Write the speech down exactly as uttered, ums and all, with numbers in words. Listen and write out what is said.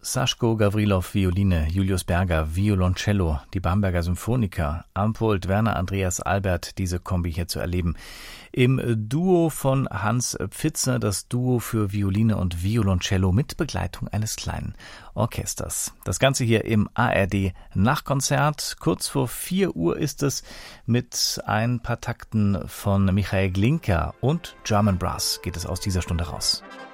Saschko Gavrilov Violine, Julius Berger Violoncello, die Bamberger Symphoniker, am Pult Werner Andreas Albert, diese Kombi hier zu erleben. Im Duo von Hans Pfitzner, das Duo für Violine und Violoncello mit Begleitung eines kleinen Orchesters. Das Ganze hier im A R D Nachtkonzert. Kurz vor vier Uhr ist es mit ein paar Takten von Michael Glinka und German Brass geht es aus dieser Stunde raus.